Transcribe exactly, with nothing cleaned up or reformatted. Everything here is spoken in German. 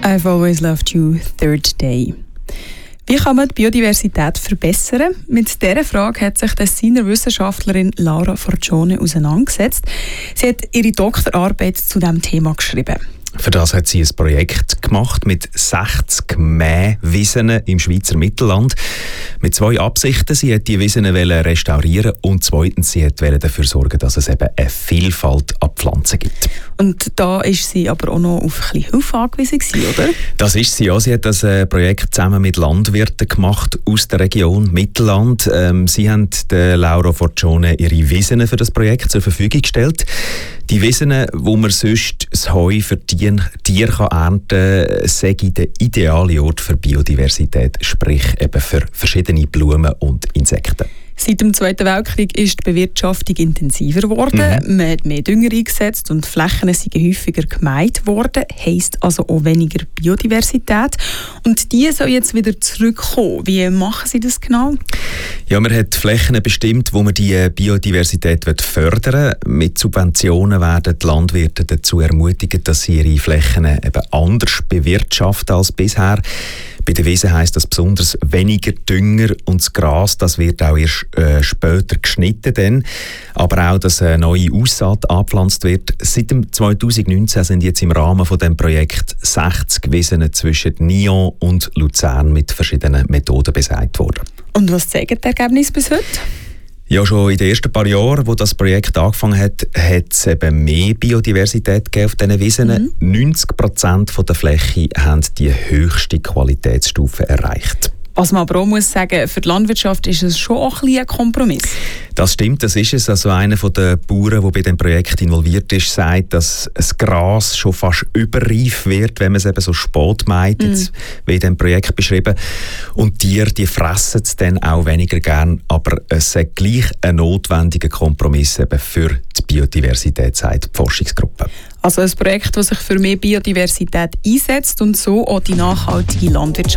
I've always loved you, third day. Wie kann man die Biodiversität verbessern? Mit dieser Frage hat sich die Tessiner Wissenschaftlerin Laura Forgione auseinandergesetzt. Sie hat ihre Doktorarbeit zu diesem Thema geschrieben. Für das hat sie ein Projekt gemacht mit sechzig Mähwiesen im Schweizer Mittelland. Mit zwei Absichten. Sie wollte die Wiesen restaurieren und zweitens sie wollte dafür sorgen, dass es eben eine Vielfalt an Pflanzen gibt. Und da ist sie aber auch noch auf ein bisschen Hilfe angewiesen, oder? Das ist sie, ja. Sie hat das Projekt zusammen mit Landwirten gemacht aus der Region Mittelland. Ähm, sie haben der Laura Forgione ihre Wiesen für das Projekt zur Verfügung gestellt. Die Wiesen, wo man sonst das Heu für die Tiere ernten kann, sei der ideale Ort für Biodiversität, sprich eben für verschiedene Blumen und Insekten. Seit dem Zweiten Weltkrieg ist die Bewirtschaftung intensiver geworden. Mhm. Man hat mehr Dünger eingesetzt und die Flächen sind häufiger gemäht worden. Heisst also auch weniger Biodiversität. Und die soll jetzt wieder zurückkommen. Wie machen Sie das genau? Ja, man hat Flächen bestimmt, wo man die Biodiversität fördern will. Mit Subventionen werden die Landwirte dazu ermutigt, dass sie ihre Flächen eben anders bewirtschaften als bisher. Bei den Wiesen heisst das besonders weniger Dünger und das Gras, das wird auch erst äh, später geschnitten. Dann. Aber auch, dass eine neue Aussaat angepflanzt wird. Seit dem zweitausendneunzehn sind jetzt im Rahmen von dem Projekt sechzig Wiesen zwischen Nyon und Luzern mit verschiedenen Methoden beseitigt worden. Und was zeigen die Ergebnisse bis heute? Ja, schon in den ersten paar Jahren, als das Projekt angefangen hat, hat es eben mehr Biodiversität gegeben auf diesen Wiesen. Mhm. neunzig Prozent der Fläche haben die höchste Qualitätsstufe erreicht. Was man aber auch muss sagen, für die Landwirtschaft ist es schon auch ein bisschen ein Kompromiss. Das stimmt, das ist es. Also einer der Bauern, der bei dem Projekt involviert ist, sagt, dass das Gras schon fast überreif wird, wenn man es eben so spät mäht, mm. wie in dem Projekt beschrieben. Und die Tiere, die fressen es dann auch weniger gern, aber es ist gleich ein notwendiger Kompromiss eben für die Biodiversität, sagt die Forschungsgruppe. Also ein Projekt, das sich für mehr Biodiversität einsetzt und so auch die nachhaltige Landwirtschaft